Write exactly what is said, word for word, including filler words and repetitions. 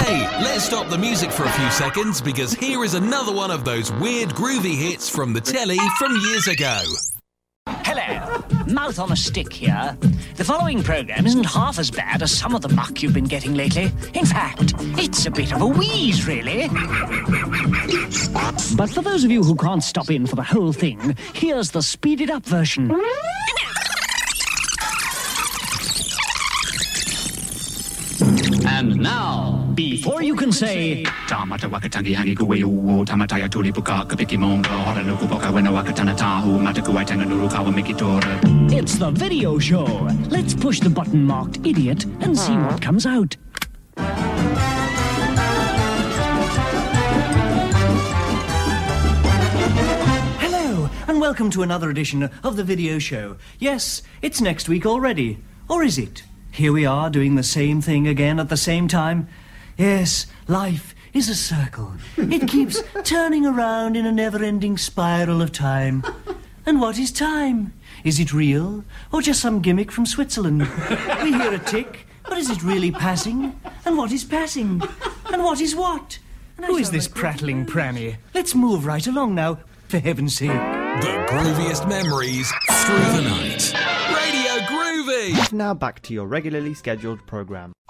Hey, let's stop the music for a few seconds because here is another one of those weird groovy hits from the telly from years ago. Hello, Mouth on a Stick here. The following programme isn't half as bad as some of the muck you've been getting lately. In fact, it's a bit of a wheeze, really. But for those of you who can't stop in for the whole thing, here's the speeded up version. And now, before you can say... It's the video show. Let's push the button marked idiot and see what comes out. Hello, and welcome to another edition of the video show. Yes, it's next week already. Or is it? Here we are doing the same thing again at the same time. Yes, life is a circle. It keeps turning around in a never-ending spiral of time. And what is time? Is it real or just some gimmick from Switzerland? We hear a tick, but is it really passing? And what is passing? And what is what? Who is this prattling pranny? Let's move right along now, for heaven's sake. The grooviest memories through the night. Radio Groovy! Now back to your regularly scheduled programme.